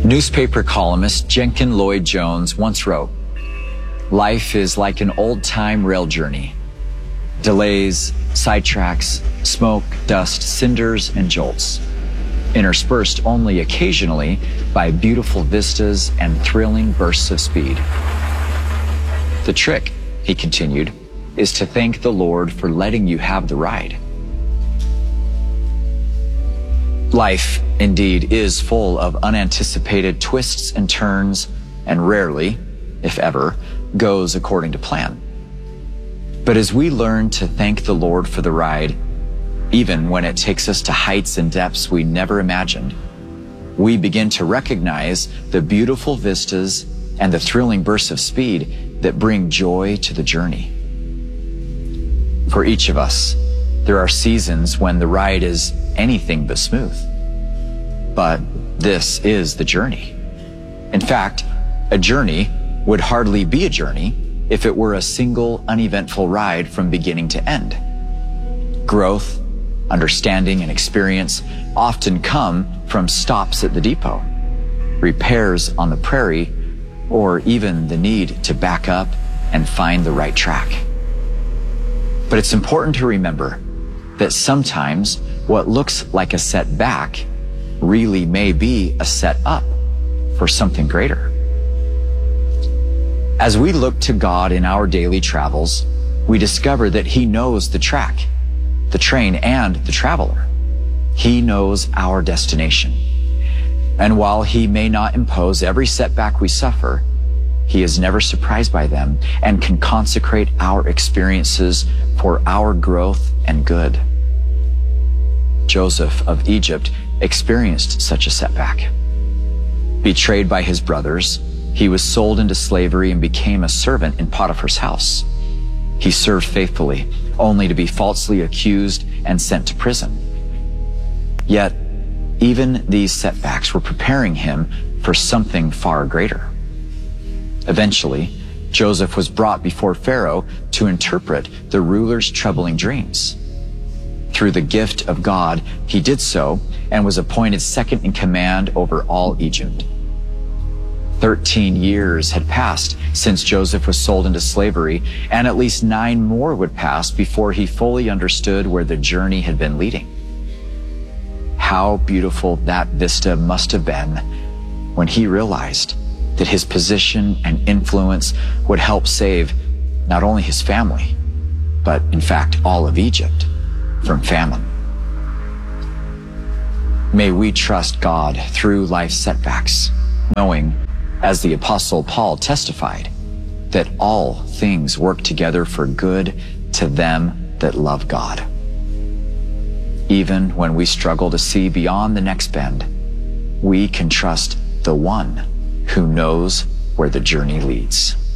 Newspaper columnist Jenkin Lloyd-Jones once wrote, "Life is like an old-time rail journey. Delays, sidetracks, smoke, dust, cinders, and jolts, interspersed only occasionally by beautiful vistas and thrilling bursts of speed. The trick," he continued, "is to thank the Lord for letting you have the ride." Life, indeed, is full of unanticipated twists and turns, and rarely, if ever, goes according to plan. But as we learn to thank the Lord for the ride, even when it takes us to heights and depths we never imagined, we begin to recognize the beautiful vistas and the thrilling bursts of speed that bring joy to the journey. For each of us, there are seasons when the ride is anything but smooth. But this is the journey. In fact, a journey would hardly be a journey if it were a single uneventful ride from beginning to end. Growth, understanding, and experience often come from stops at the depot, repairs on the prairie, or even the need to back up and find the right track. But it's important to remember that sometimes what looks like a setback really may be a set up for something greater. As we look to God in our daily travels, we discover that He knows the track, the train, and the traveler. He knows our destination. And while He may not impose every setback we suffer, He is never surprised by them and can consecrate our experiences for our growth and good. Joseph of Egypt experienced such a setback. Betrayed by his brothers, he was sold into slavery and became a servant in Potiphar's house. He served faithfully, only to be falsely accused and sent to prison. Yet, even these setbacks were preparing him for something far greater. Eventually, Joseph was brought before Pharaoh to interpret the ruler's troubling dreams. Through the gift of God, he did so and was appointed second in command over all Egypt. 13 years had passed since Joseph was sold into slavery, and at least 9 more would pass before he fully understood where the journey had been leading. How beautiful that vista must have been when he realized that his position and influence would help save not only his family, but in fact all of Egypt from famine. May we trust God through life's setbacks, knowing, as the Apostle Paul testified, that all things work together for good to them that love God. Even when we struggle to see beyond the next bend, we can trust the one who knows where the journey leads.